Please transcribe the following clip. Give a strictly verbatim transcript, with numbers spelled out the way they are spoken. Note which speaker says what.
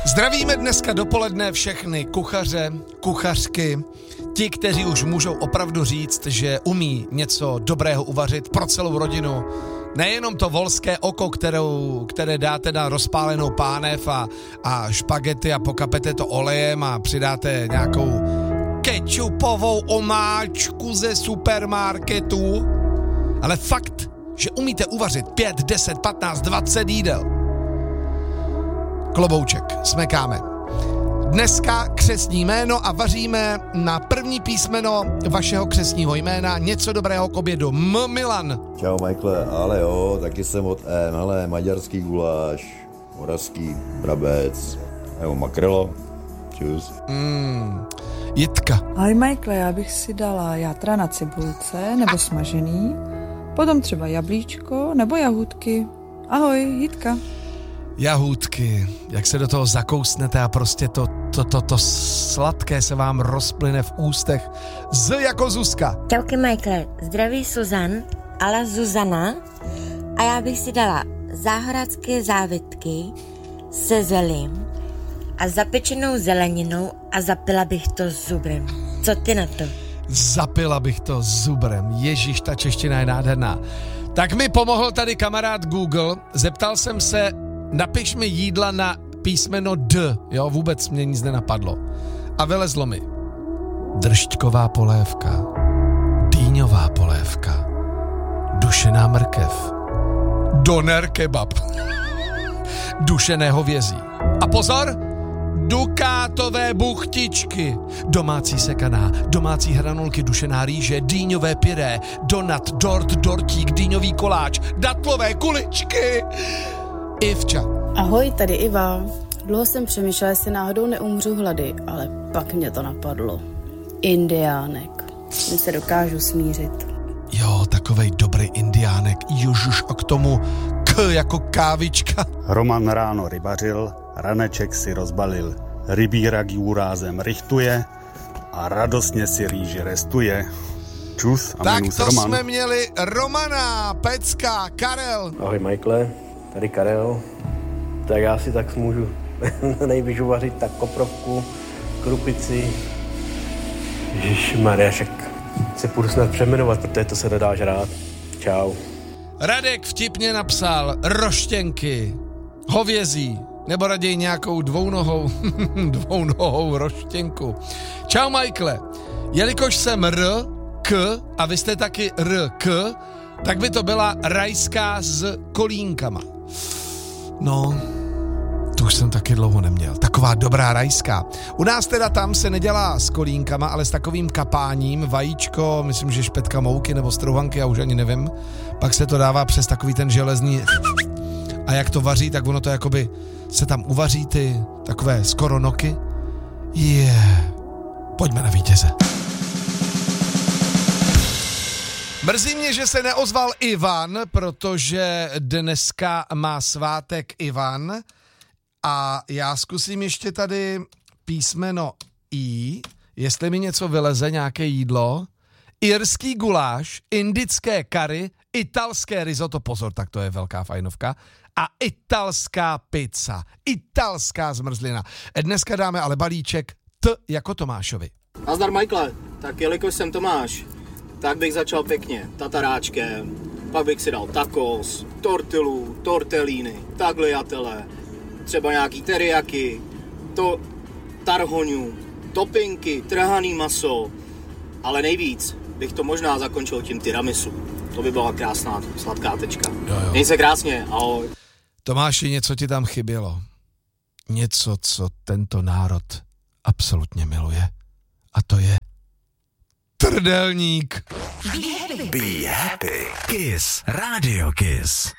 Speaker 1: Zdravíme dneska dopoledne všechny kuchaře, kuchařky, ti, kteří už můžou opravdu říct, že umí něco dobrého uvařit pro celou rodinu. Nejenom to volské oko, kterou, které dáte na rozpálenou pánev a, a špagety a pokapete to olejem a přidáte nějakou kečupovou omáčku ze supermarketu. Ale fakt, že umíte uvařit pět, deset, patnáct, dvacet jídel. Klobouček, smekáme. Dneska křestní jméno a vaříme na první písmeno vašeho křestního jména něco dobrého k obědu. M. Milan.
Speaker 2: Čau Michael, ale jo, taky jsem od M, hele, maďarský guláš, moravský brabec, nebo makrelo, čus.
Speaker 1: Mm, Jitka.
Speaker 3: Ahoj Michael, já bych si dala játra na cibulce, nebo smažený, potom třeba jablíčko, nebo jahůdky. Ahoj, Jitka.
Speaker 1: Jahůdky, jak se do toho zakousnete a prostě to, to, to, to sladké se vám rozplyne v ústech. Z jako Zuzka.
Speaker 4: Čauky Michael, zdraví Suzan, ale Zuzana a já bych si dala záhradské závitky se zelím a zapečenou zeleninou a zapila bych to zubrem. Co ty na to?
Speaker 1: Zapila bych to zubrem. Ježíš, ta čeština je nádherná. Tak mi pomohl tady kamarád Google, zeptal jsem se, napiš mi jídla na písmeno D, jo, vůbec mě nic nenapadlo. A vylezlo mi dršťková polévka, dýňová polévka, dušená mrkev, doner kebab, dušené hovězí. A pozor, dukátové buchtičky, domácí sekaná, domácí hranolky, dušená rýže, dýňové pyré, donat, dort, dortík, dýňový koláč, datlové kuličky. Ivča.
Speaker 5: Ahoj, tady Iva. Dlouho jsem přemýšlela, jestli náhodou neumřu hlady, ale pak mě to napadlo. Indiánek. S tím se dokážu smířit.
Speaker 1: Jo, takovej dobrý indiánek. Ježiš, a k tomu K jako kávička.
Speaker 6: Roman ráno rybařil, raneček si rozbalil. Rybírak jurázem richtuje a radostně si rýži restuje. Čus a
Speaker 1: tak
Speaker 6: minus
Speaker 1: to
Speaker 6: Roman.
Speaker 1: jsme měli Romana, Pecka, Karel.
Speaker 7: Ahoj Michaele, tady Karel. Tak já si tak můžu nejvíc uvařit tak koprovku, krupici. Ježišmarja, však se půjdu snad přeměnovat, protože to se nedá žrát. Čau.
Speaker 1: Radek vtipně napsal roštěnky, hovězí, nebo raději nějakou dvounohou, dvounohou roštěnku. Čau Michaele, jelikož jsem R, K a vy jste taky R, K, tak by to byla rajská s kolínkama. No, to už jsem taky dlouho neměl. Taková dobrá rajská. U nás teda tam se nedělá s kolínkama, ale s takovým kapáním, vajíčko, myslím, že špetka mouky nebo strouhanky, já už ani nevím. Pak se to dává přes takový ten železný a jak to vaří, tak ono to jakoby se tam uvaří ty takové skoro noky. Je, yeah. Pojďme na vítěze. Mrzí mě, že se neozval Ivan, protože dneska má svátek Ivan a já zkusím ještě tady písmeno I, jestli mi něco vyleze, nějaké jídlo. Irský guláš, indické curry, italské risotto, pozor, tak to je velká fajnovka, a italská pizza, italská zmrzlina. Dneska dáme ale balíček T jako Tomášovi.
Speaker 8: Nazdar Michaele, tak jelikož jsem Tomáš, tak bych začal pěkně tataráčkem, pak bych si dal tacos, tortillu, tortellini, tagliatelle, třeba nějaký teriyaki, to tarhoňu, topinky, trhaný maso, ale nejvíc bych to možná zakončil tím tiramisu. To by byla krásná sladká tečka. Měj se krásně, ahoj.
Speaker 1: Tomáši, něco ti tam chybělo. Něco, co tento národ absolutně miluje. A to je trdelník.
Speaker 9: Be happy. Be happy. Kiss. Radio Kiss.